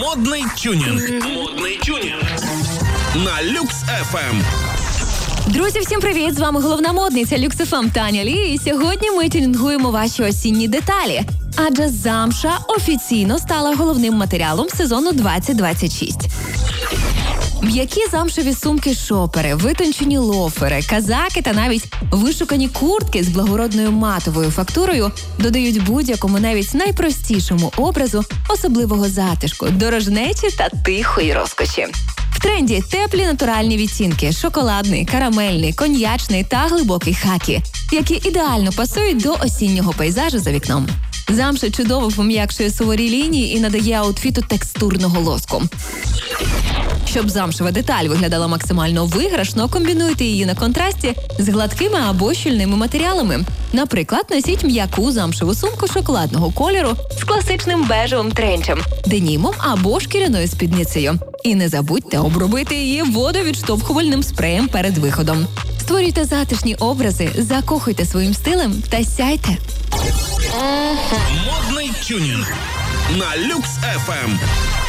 Модний тюнінг. Модний тюнінг. На Люкс FM. Друзі, всім привіт! З вами головна модниця Люкс FM Таня Лі. І сьогодні ми тюнінгуємо ваші осінні деталі. Адже замша офіційно стала головним матеріалом сезону 2026. М'які замшеві сумки-шопери, витончені лофери, казаки та навіть вишукані куртки з благородною матовою фактурою додають будь-якому, навіть найпростішому образу особливого затишку, дорожнечі та тихої розкоші. В тренді теплі натуральні відтінки – шоколадний, карамельний, коньячний та глибокий хакі, які ідеально пасують до осіннього пейзажу за вікном. Замша чудово пом'якшує суворі лінії і надає аутфіту текстурного лоску. Щоб замшева деталь виглядала максимально виграшно, комбінуйте її на контрасті з гладкими або щільними матеріалами. Наприклад, носіть м'яку замшеву сумку шоколадного кольору з класичним бежевим тренчем, денімом або шкіряною спідницею. І не забудьте обробити її водовідштовхувальним спреєм перед виходом. Створюйте затишні образи, закохуйте своїм стилем та сяйте. Модний тюнінг на Люкс FM.